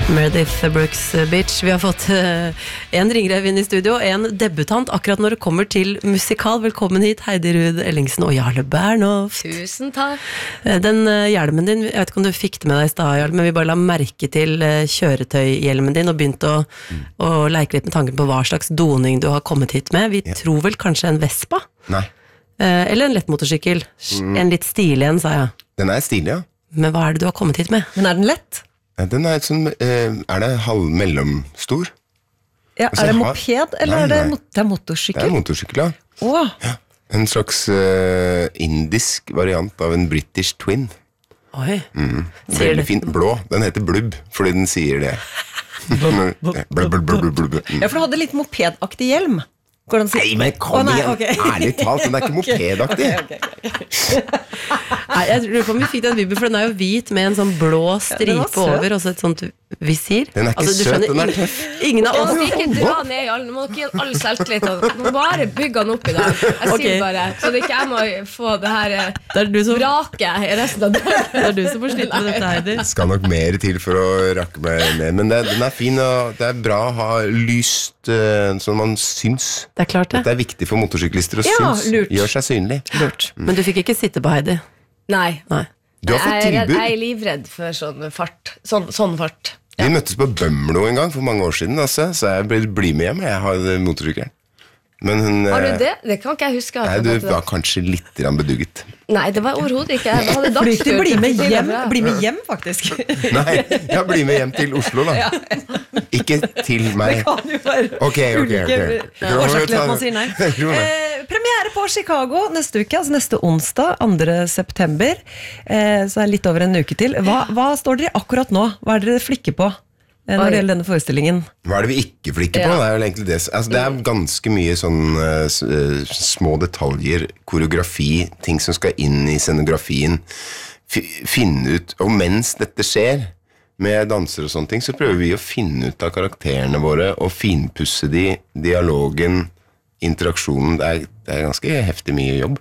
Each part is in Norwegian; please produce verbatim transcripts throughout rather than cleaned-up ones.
Meredith Brooks Bitch. Vi har fått uh, en ringrev inn i studio, en debutant akkurat når det kommer til musikal. Velkommen hit, Heidi Ruud Ellingsen og Jarle Bernhoft. Tusen takk. Uh, den uh, hjelmen din, jeg vet ikke om du fikk det med deg i stad, Jarle, men vi bare la merke til uh, kjøretøyhjelmen din og begynte å, mm. å leke litt med tanken på hva slags doning du har kommet hit med. Vi ja. tror vel kanskje en Vespa? Nei. Uh, eller en lettmotorsykkel. Mm. En litt stilig en, sa jeg. Den er stilig, ja. Men hva er det du har kommet hit med? Men er den lett? Den er sånn, eh, er det halv mellomstor? Ja, er det moped, eller nei, er det, mot det er motorsykkel? Det er motorsykkel, ja. Åh. Ja. En slags uh, indisk variant av en British Twin. Oi. Mm. Veldig fint. Blå. Den heter Blubb, fordi den sier det. blub, blub, blub, blub. Mm. Ja, for du hadde litt mopedaktig hjelm. Nei, men kom oh, nei, igjen, okay. ærlig talt, den er ikke mopedaktig. Okay, okay, okay. Nei, jeg lurer på om vi fikk den vibben, for den er jo hvit med en sånn blå stripe ja, over, og så et sånt visir. Den er ikke altså, søt, skjønner, den er tøff. Ingen av oss. Nå må ikke dra ned i all, nå må ikke gi all selvtillit. Nå må bare bygge den opp i dag. Jeg okay. sier bare, så det ikke jeg må få det her det som, braket i resten av dagen. Det er du som får slitte med dette, Heidi. Det skal nok mer til for å rakke meg ned, men det, den er fin, og det er bra å ha lyst, sånn man syns. Det er klart det. Det er viktig for motorsyklister å ja, syns. Lurt. Gjør seg synlig. Lurt. Mm. Men du fikk ikke sitte på Heidi? Nei. Nei. Du har fått tilbud. Jeg er livredd for sånn fart. Sånn, sånn fart. Ja. Vi møttes på Bømlo en gang for mange år siden, altså, så jeg ble bli med hjem. Jeg har motorsykkelen. Men hun, har du det? Det kan ikke jeg huske. Nei, du var kanskje litt bedugget. Nei, det var overhodet ikke. Jeg hadde dagstur. Bli med hjem, bli med hjem faktisk. Nei, jeg blir med hjem til Oslo da. Ja. Ikke til meg. Det kan jo være Ok, ok, ok. Årsakelig at man sier nei. eh, Premiere på Chicago neste uke, altså neste onsdag, andre september. eh, Så er det litt over en uke til. Hva, hva står dere akkurat nå? Hva er dere flikker på når det gjelder denne forestillingen? Hva er det vi ikke flikker på? Ja. Det er jo egentlig det. Altså, det er ganske mye sånn uh, små detaljer, koreografi, ting som skal inn i scenografien. F finne ut, og mens dette skjer med danser og sånne ting, så prøver vi å finne ut av karakterene våre og finpusse de, dialogen, interaksjonen. Det er, det er ganske heftig mye jobb.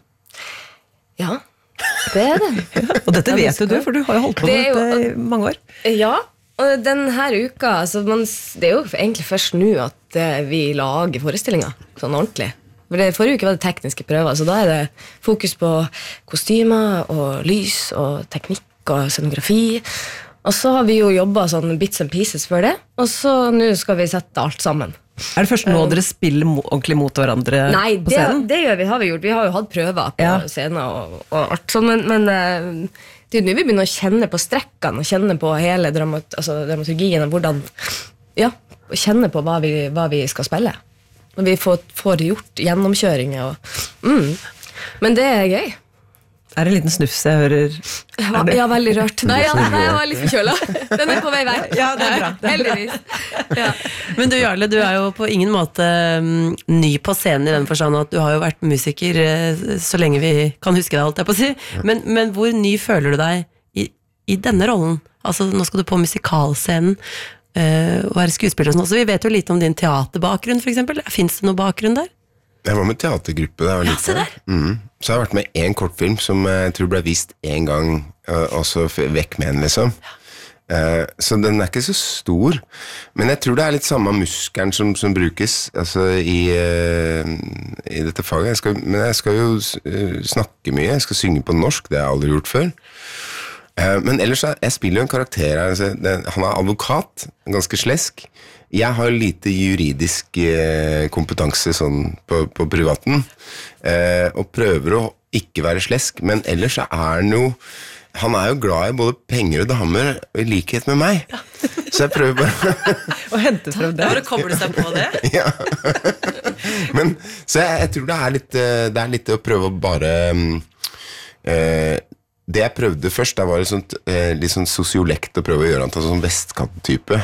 Ja, det er det. Ja, og dette vet jo du, for du har jo holdt på med dette i mange år. Ja, og denne uka, altså man, det er jo egentlig først nå at uh, vi lager forestillinger, sånn ordentlig. For det, forrige uke var det tekniske prøver, så da er det fokus på kostymer og lys og teknikk og scenografi. Og så har vi jo jobbet sånn bits and pieces før det, og så nå skal vi sette alt sammen. Er det først nå dere spiller mo ordentlig mot hverandre Nei, på scenen? Nei, det, det gjør vi, har vi gjort. Vi har jo hatt prøver på ja. scenen og, og alt sånn, men, men uh, det er jo nå vi begynner å kjenne på strekkene og kjenne på hele dramat altså, dramaturgien og hvordan, ja, kjenne på hva vi, hva vi skal spille. Når vi får, får gjort gjennomkjøringer og, mm. Men det er gøy. Er det en liten snufs jeg hører? Ja, ja, veldig rørt. Nei, ja, nei, jeg var litt forkjøla. Den er på vei vekk. Ja, det er bra. Det er heldigvis. Ja. Men du, Jarle, du er jo på ingen måte um, ny på scenen i den forstand at du har jo vært musiker uh, så lenge vi kan huske deg, alt jeg på å si. Men, men hvor ny føler du deg i, i denne rollen? Altså, nå skal du på musikalscenen uh, og være skuespiller og sånn. Så vi vet jo litt om din teaterbakgrunn, for eksempel. Finnes det noe bakgrunn der? Jeg var med teatergruppe da jeg var liten. Ja, mm. Så jeg har vært med i en kortfilm som jeg tror ble vist en gang, og så vekk med en, liksom. Ja. Så den er ikke så stor, men jeg tror det er litt samme muskelen som, som brukes altså, i, i dette faget. Jeg skal, men jeg skal jo snakke mye, jeg skal synge på norsk, det har jeg aldri gjort før. Men ellers, jeg spiller jo en karakter her, altså, han er advokat, ganske slesk. Jeg har lite juridisk eh, kompetanse sånn på, på privaten, eh, og prøver å ikke være slesk, men ellers er han jo, han er jo glad i både penger og damer, i likhet med meg. Ja. Så jeg prøver bare å hente frem det. Bare kobler seg på det. Ja. Men, så jeg, jeg tror det er litt, det er litt å prøve å bare eh, det jeg prøvde først, det var et sånt, eh, litt sånn sosiolekt å prøve å gjøre han til sånn vestkant-type.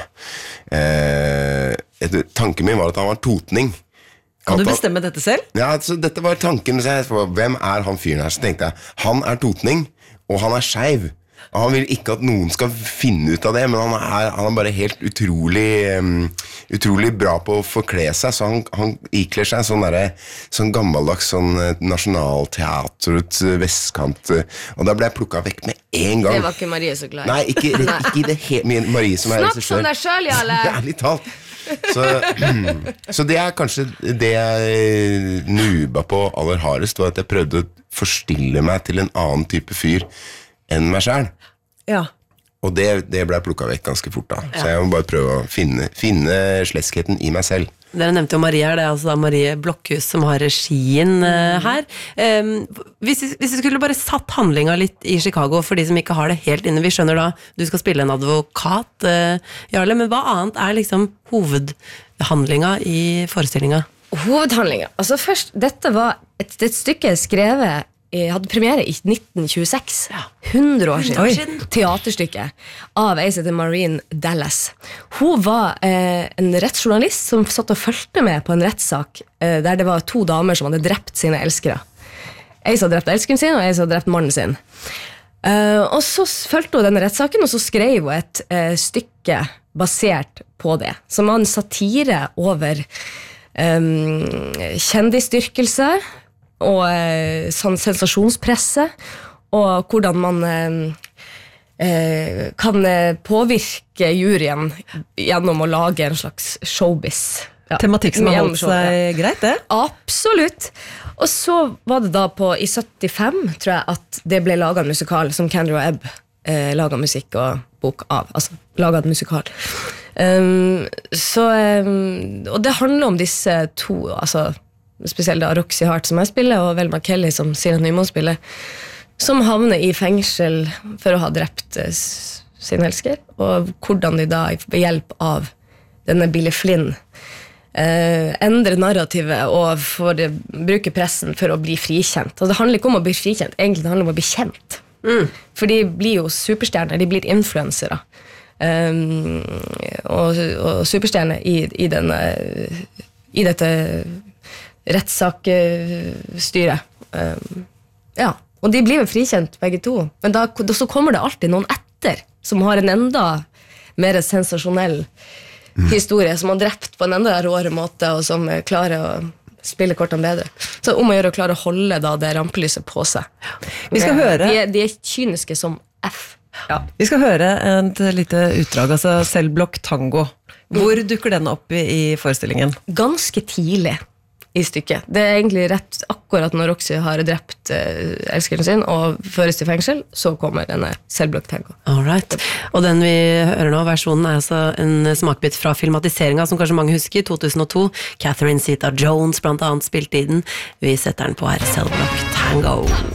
Eh, tanken min var at han var totning. Kan du bestemme dette selv? Ja, altså, dette var tanken. Så jeg, hvem er han fyren her? Så tenkte jeg, han er totning, og han er skeiv. Han vil ikke at noen skal finne ut av det, men han er, han er bare helt utrolig um, utrolig bra på å forkle seg, så han, han ikler seg sånn, der, sånn gammeldags sånn nasjonalteaterets vestkant, og da ble jeg plukket vekk med en gang. Det var ikke Marie så glad. Nei, ikke, ikke i det hele Marie som er Snakk som deg selv, Jarle. Ærlig talt. Så, så det er kanskje det jeg nuba på aller hardest, var at jeg prøvde å forstille meg til en annen type fyr enn meg selv. Ja. Og det, det ble jeg plukket vekk ganske fort da. Så jeg må bare prøve å finne, finne sleskheten i meg selv. Dere nevnte jo Marie her, det er altså da Marie Blokhus som har regien uh, her. Um, hvis, hvis vi skulle bare satt handlinga litt i Chicago, for de som ikke har det helt inne, vi skjønner da, du skal spille en advokat, uh, Jarle, men hva annet er liksom hovedhandlinga i forestillinga? Hovedhandlinga, altså først, dette var et, et stykke skrevet, jeg hadde premiere i nitten tjueseks, hundre år siden, teaterstykke av ei som heter Maureen Dallas. Hun var eh, en rettsjournalist som satt og følte med på en rettssak eh, der det var to damer som hadde drept sine elskere. Ei som hadde drept elskeren sin, og ei som hadde drept mannen sin. Eh, og så følte hun denne rettssaken, og så skrev hun et eh, stykke basert på det, som var en satire over eh, kjendisdyrkelse, og eh, sånn sensasjonspresse, og hvordan man eh, kan påvirke juryen gjennom å lage en slags showbiz. Ja. Tematikk som har holdt seg greit, det? Absolutt. Og så var det da på, i syttifem, tror jeg, at det ble laget en musikal som Kendra Ebb eh, laget musikk og bok av. Altså, laget en musikal. Um, så, um, og det handler om disse to, altså spesielt da Roxy Hart som jeg spiller, og Velma Kelly som Sina Nyman spiller, som havner i fengsel for å ha drept uh, sin elsker, og hvordan de da ved hjelp av denne Billy Flynn uh, endrer narrativet og får uh, bruke pressen for å bli frikjent. Og det handler ikke om å bli frikjent, egentlig det handler om å bli kjent. Mm. For de blir jo superstjerner, de blir influensere. Um, og, og superstjerner i, i, denne, i dette rettssakstyret. Um, ja, og de blir jo frikjent begge to, men da, så kommer det alltid noen etter som har en enda mer sensasjonell mm. historie, som har drept på en enda råere måte, og som klarer å spille kortene bedre. Så om å gjøre å klare å holde da det rampelyset på seg. Vi skal høre de, de er kyniske som F. Ja. Vi skal høre et lite utdrag, altså Cellblock Tango. Hvor dukker den opp i, i forestillingen? Ganske tidlig i stykket. Det er egentlig rett akkurat når Roxy har drept uh, elskeren sin og føres til fengsel, så kommer denne Cellblock Tango. Alright. Og den vi hører nå, versjonen er altså en smakbit fra filmatiseringa, som kanskje mange husker, to tusen og to. Catherine Zeta-Jones blant annet spilte i den. Vi setter den på her, Cellblock Tango.